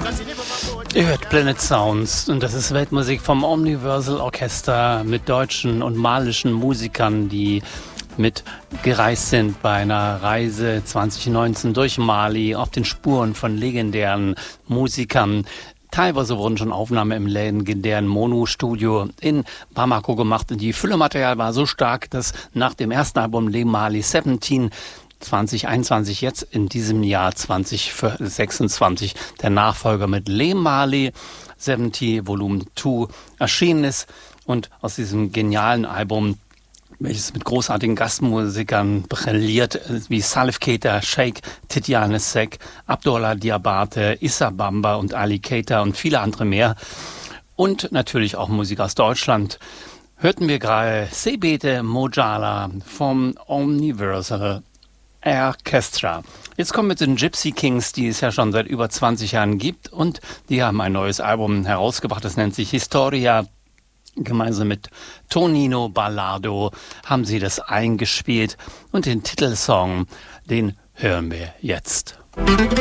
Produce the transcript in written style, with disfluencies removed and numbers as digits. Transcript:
Ihr hört Planet Sounds und das ist Weltmusik vom Omniversal Orchester mit deutschen und malischen Musikern, die mitgereist sind bei einer Reise 2019 durch Mali auf den Spuren von legendären Musikern. Teilweise wurden schon Aufnahmen im legendären Mono-Studio in Bamako gemacht. Die Füllematerial war so stark, dass nach dem ersten Album Le Mali 17 2021 jetzt in diesem Jahr 2026 der Nachfolger mit Le Mali 70 Volume 2 erschienen ist. Und aus diesem genialen Album, welches mit großartigen Gastmusikern brilliert, wie Salif Keita, Sheikh Tidiane Seck, Abdullah Diabate, Issa Bamba und Ali Keita und viele andere mehr. Und natürlich auch Musik aus Deutschland. Hörten wir gerade Sebete Mojala vom Omniversal Orchestra. Jetzt kommen wir zu den Gypsy Kings, die es ja schon seit über 20 Jahren gibt. Und die haben ein neues Album herausgebracht, das nennt sich Historia. Gemeinsam mit Tonino Ballardo haben sie das eingespielt und den Titelsong, den hören wir jetzt.